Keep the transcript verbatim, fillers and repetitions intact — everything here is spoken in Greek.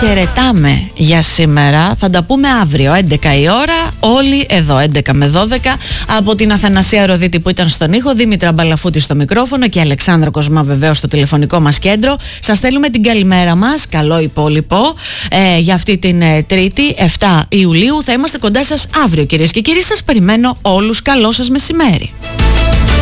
χαιρετάμε για σήμερα. Θα τα πούμε αύριο έντεκα η ώρα, όλοι εδώ έντεκα με δώδεκα. Από την Αθανασία Ροδίτη που ήταν στον ήχο, Δήμητρα Μπαλαφούτη στο μικρόφωνο και Αλεξάνδρα Κοσμά βεβαίως στο τηλεφωνικό μας κέντρο. Σας στέλνουμε την καλημέρα μας, καλό υπόλοιπο, ε, για αυτή την ε, Τρίτη εφτά Ιουλίου. Θα είμαστε κοντά σας αύριο, κυρίες και κύριοι. Σας περιμένω όλους, καλό σας μεσημέρι.